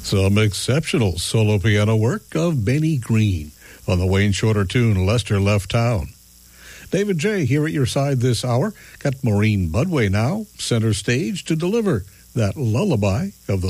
Some exceptional solo piano work of Benny Green on the Wayne Shorter tune, Lester Left Town. David J. here at your side this hour. Got Maureen Budway now, center stage to deliver that lullaby of the